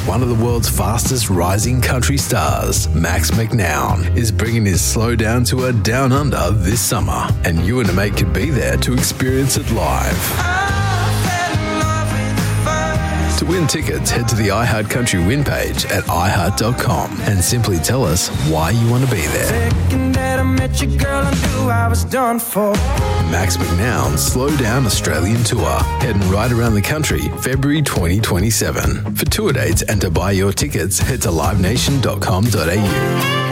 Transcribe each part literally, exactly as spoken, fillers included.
One of the world's fastest rising country stars, Max McNown, is bringing his slow down tour down under this summer, and you and a mate could be there to experience it live. To win tickets, head to the iHeartCountry win page at i heart dot com and simply tell us why you want to be there. Max McNown's Slow Down Australian Tour, heading right around the country, February twenty twenty-seven. For tour dates and to buy your tickets, head to live nation dot com dot a u.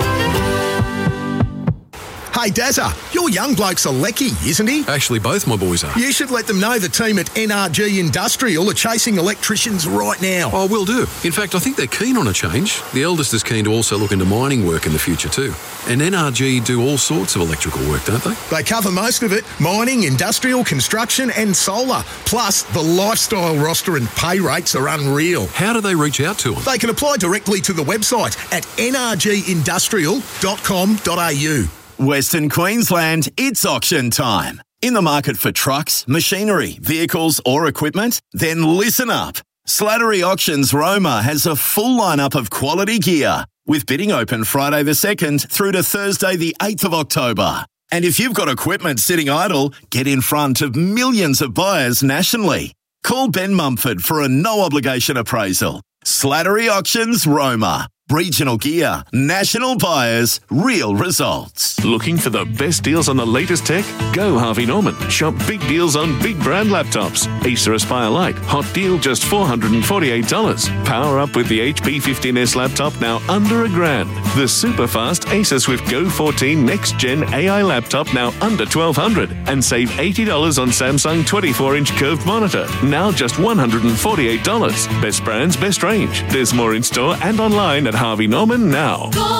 Hey, Dazza, your young bloke's a lecky, isn't he? Actually, both my boys are. You should let them know the team at N R G Industrial are chasing electricians right now. Oh, will do. In fact, I think they're keen on a change. The eldest is keen to also look into mining work in the future too. And N R G do all sorts of electrical work, don't they? They cover most of it. Mining, industrial, construction and solar. Plus, the lifestyle roster and pay rates are unreal. How do they reach out to them? They can apply directly to the website at n r g industrial dot com dot a u. Western Queensland, it's auction time. In the market for trucks, machinery, vehicles or equipment? Then listen up. Slattery Auctions Roma has a full lineup of quality gear, with bidding open Friday the second through to Thursday the eighth of October. And if you've got equipment sitting idle, get in front of millions of buyers nationally. Call Ben Mumford for a no-obligation appraisal. Slattery Auctions Roma. Regional gear, national buyers, real results. Looking for the best deals on the latest tech? Go Harvey Norman. Shop big deals on big brand laptops. Acer Aspire Lite, hot deal just four hundred forty-eight dollars. Power up with the H P fifteen S laptop now under a grand. The super fast Acer Swift Go fourteen Next Gen A I laptop now under twelve hundred dollars. And save eighty dollars on Samsung twenty-four inch curved monitor, now just one hundred forty-eight dollars. Best brands, best range. There's more in store and online at Harvey Norman now. Go,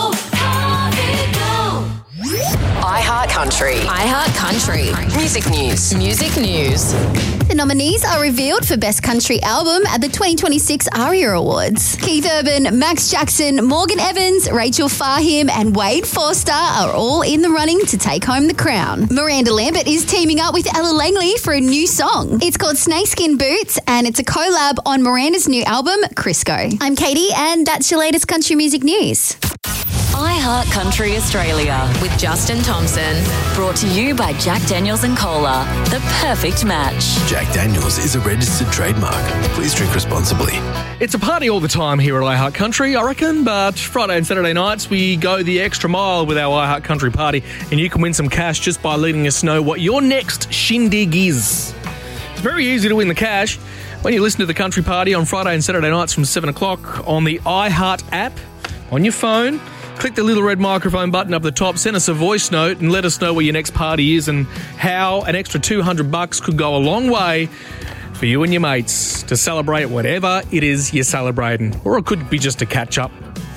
Harvey, go. iHeartCountry. iHeartCountry. Music news. Music news. The nominees are revealed for Best Country Album at the twenty twenty-six ARIA Awards. Keith Urban, Max Jackson, Morgan Evans, Rachel Fahim and Wade Forster are all in the running to take home the crown. Miranda Lambert is teaming up with Ella Langley for a new song. It's called Snakeskin Boots and it's a collab on Miranda's new album, Crisco. I'm Katie and that's your latest country music news. iHeartCountry Australia With Justin Thompson. brought to you by Jack Daniels and Cola. The perfect match. Jack Daniels is a registered trademark. Please drink responsibly. It's a party all the time here at iHeartCountry, I reckon, but Friday and Saturday nights we go the extra mile with our iHeartCountry party, and you can win some cash just by letting us know what your next shindig is. It's very easy to win the cash when you listen to the Country Party on Friday and Saturday nights from seven o'clock on the iHeart app on your phone. Click the little red microphone button up the top, send us a voice note and let us know where your next party is and how an extra two hundred bucks could go a long way for you and your mates to celebrate whatever it is you're celebrating. Or it could be just a catch-up.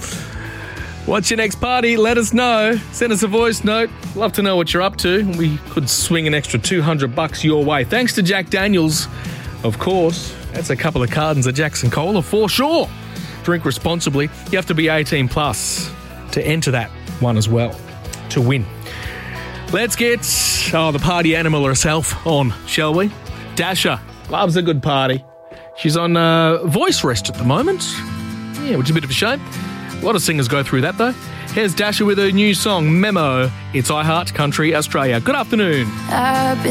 What's your next party? Let us know. Send us a voice note. Love to know what you're up to. We could swing an extra two hundred bucks your way. Thanks to Jack Daniels, of course. That's a couple of cartons of Jackson Cola for sure. Drink responsibly. You have to be eighteen plus to enter that one as well, to win. Let's get oh, the party animal herself on, shall we? Dasha loves a good party. She's on uh, voice rest at the moment. Yeah, which is a bit of a shame. A lot of singers go through that, though. Here's Dasha with her new song, Memo. It's iHeartCountry Australia. Good afternoon. I've been